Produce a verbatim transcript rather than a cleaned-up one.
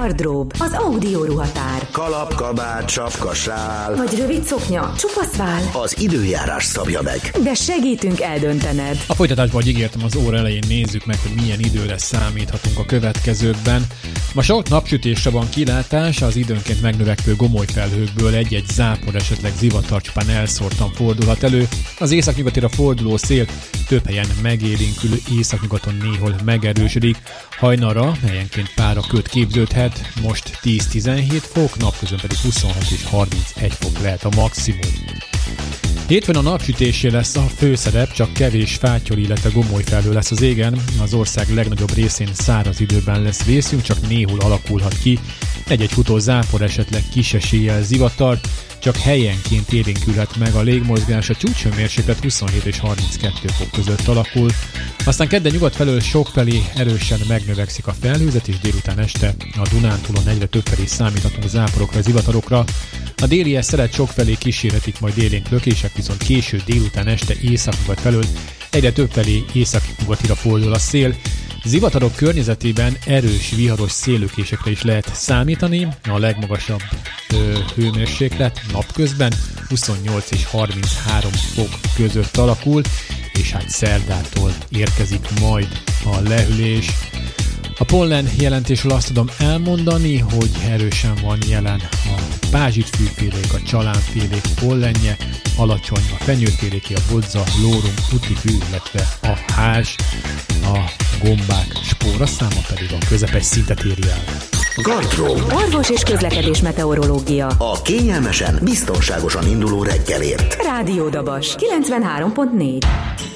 Gardrób, az audio ruhatár. Kalap, kabát, sapka, sál. Vagy rövid szoknya, csupasz vál. Az időjárás szabja meg. De segítünk eldöntened. A folytatásban, hogy ígértem, az óra elején nézzük meg, hogy milyen időre számíthatunk a következőkben. Ma sok napsütésre van kilátás, az időnként megnövekvő gomoly felhőkből egy-egy zápor, esetleg zivatar csupán elszórtan fordulhat elő. Az északnyugatira forduló szél több helyen megélénkül, északnyugaton néhol megerősödik. Hajnalra helyenként páraköd képződhet, most tíz-tizenhét fok, napközben pedig huszonhat és harmincegy fok lehet a maximum. Hétfőn a napsütésé lesz a főszerep, csak kevés fáttyol, illetve gomoly felhő lesz az égen. Az ország legnagyobb részén száraz időben lesz vészünk, csak néhol alakulhat ki. Egy-egy futó zápor, esetleg kis eséllyel zivatar, csak helyenként élénkülhet meg a légmozgás, a csúcshőmérséklet huszonhét és harminckettő fok között alakul. Aztán kedden nyugat felől sokfelé erősen megnövekszik a felhőzet, és délután este a Dunántúlon egyre többfelé számíthatunk záporokra, zivatarokra. A délies szelet sokfelé kísérhetik majd élénk lökések, viszont késő délután este északnyugat felől egyre többfelé északnyugatira fordul a szél. Zivatarok környezetében erős, viharos széllökésekre is lehet számítani. A legmagasabb ö, hőmérséklet napközben huszonnyolc és harminchárom fok között alakul, és hát szerdától érkezik majd a lehűlés. A pollen jelentésről azt tudom elmondani, hogy erősen van jelen a pázsitfűfélék, a csalánfélék pollenje, alacsony a fenyőféléké, a bodza, lórum, putifű, illetve a hárs, a gombák spóraszáma pedig a közepes szintet éri el. Gardrób. Orvos és közlekedés meteorológia. A kényelmesen, biztonságosan induló reggelért. Rádió Dabas kilencvenhárom pont négy.